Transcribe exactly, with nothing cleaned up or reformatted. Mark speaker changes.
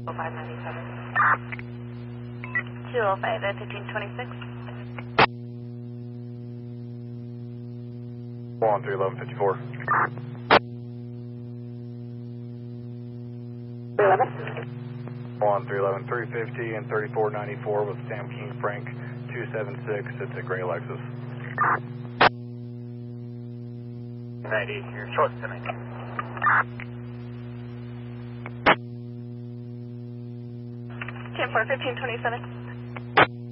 Speaker 1: oh five ninety-seven. two oh five at fifteen twenty-six.
Speaker 2: one three eleven fifty-four.
Speaker 1: three eleven.
Speaker 2: one three eleven three fifty and thirty-four ninety-four with Sam King Frank two seven six. It's a gray Lexus.
Speaker 3: ninety, you're short tonight.
Speaker 1: ten four fifteen twenty-seven.